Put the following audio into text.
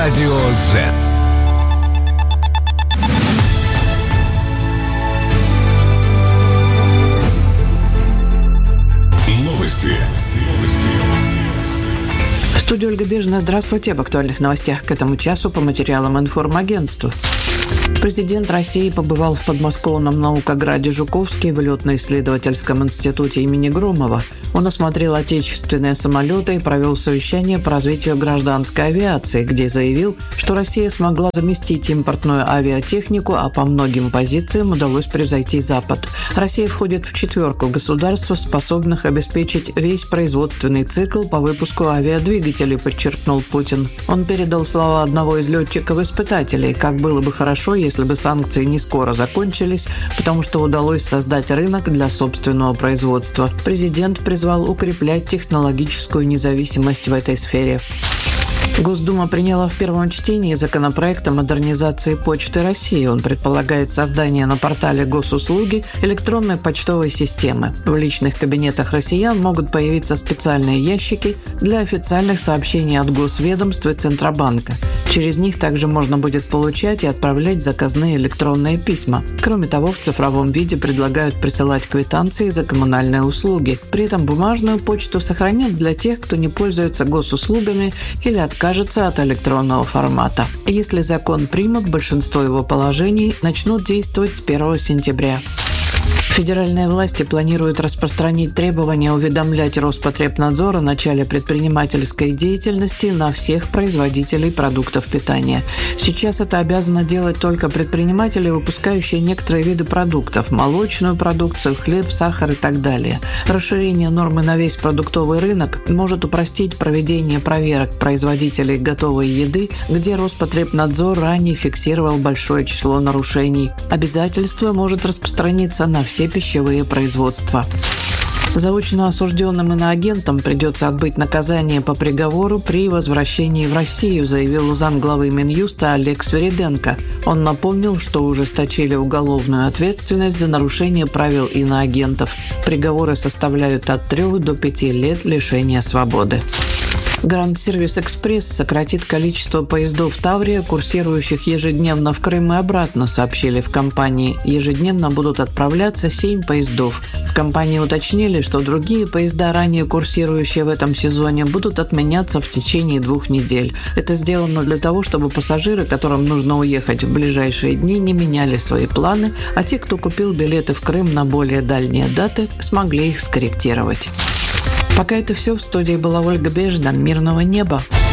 Радио Z. Новости. В студии Ольга Бежина. Здравствуйте. Об актуальных новостях к этому часу по материалам информагентства. Президент России побывал в подмосковном наукограде Жуковский в летно-исследовательском институте имени Громова. Он осмотрел отечественные самолеты и провел совещание по развитию гражданской авиации, где заявил, что Россия смогла заместить импортную авиатехнику, а по многим позициям удалось превзойти Запад. Россия входит в четверку государств, способных обеспечить весь производственный цикл по выпуску авиадвигателей, подчеркнул Путин. Он передал слова одного из летчиков-испытателей: как было бы хорошо, если бы санкции не скоро закончились, потому что удалось создать рынок для собственного производства. Президент призвал укреплять технологическую независимость в этой сфере. Госдума приняла в первом чтении законопроект о модернизации Почты России. Он предполагает создание на портале госуслуги электронной почтовой системы. В личных кабинетах россиян могут появиться специальные ящики для официальных сообщений от госведомств и Центробанка. Через них также можно будет получать и отправлять заказные электронные письма. Кроме того, в цифровом виде предлагают присылать квитанции за коммунальные услуги. При этом бумажную почту сохранят для тех, кто не пользуется госуслугами или откажется от электронного формата. Если закон примут, большинство его положений начнут действовать с 1 сентября. Федеральные власти планируют распространить требования уведомлять Роспотребнадзор о начале предпринимательской деятельности на всех производителей продуктов питания. Сейчас это обязаны делать только предприниматели, выпускающие некоторые виды продуктов – молочную продукцию, хлеб, сахар и так далее. Расширение нормы на весь продуктовый рынок может упростить проведение проверок производителей готовой еды, где Роспотребнадзор ранее фиксировал большое число нарушений. Обязательство может распространиться на все пищевые производства. Заочно осужденным иноагентам придется отбыть наказание по приговору при возвращении в Россию, заявил замглавы Минюста Олег Свириденко. Он напомнил, что ужесточили уголовную ответственность за нарушение правил иноагентов. Приговоры составляют от 3 до 5 лет лишения свободы. Гранд Сервис Экспресс сократит количество поездов Таврия, курсирующих ежедневно в Крым и обратно, сообщили в компании. Ежедневно будут отправляться 7 поездов. В компании уточнили, что другие поезда, ранее курсирующие в этом сезоне, будут отменяться в течение 2 недель. Это сделано для того, чтобы пассажиры, которым нужно уехать в ближайшие дни, не меняли свои планы, а те, кто купил билеты в Крым на более дальние даты, смогли их скорректировать. Пока это все. В студии была Ольга Бежина. Мирного неба!